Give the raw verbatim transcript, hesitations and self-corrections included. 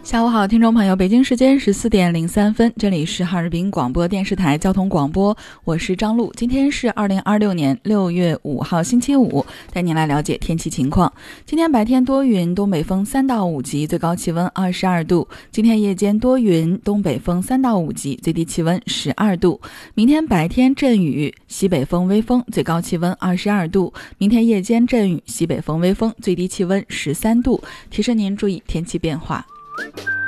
下午好，听众朋友，北京时间十四点零三分，这里是哈尔滨广播电视台交通广播，我是张璐。今天是二零二六年六月五号星期五，带您来了解天气情况。今天白天多云，东北风三到五级，最高气温二十二度。今天夜间多云，东北风三到五级，最低气温十二度。明天白天阵雨，西北风微风，最高气温二十二度。明天夜间阵雨，西北风微风，最低气温十三度。提示您注意天气变化。